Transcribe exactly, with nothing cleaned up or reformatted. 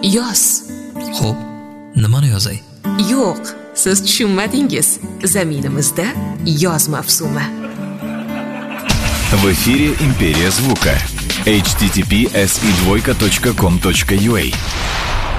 yoz. Xo'p, nimani yozay? Yo'q, siz tushunmadingiz. Zaminimizda yoz mavsumi. В эфире «Империя звука». эйч ти ти пи эс и двойка точка ком точка ю а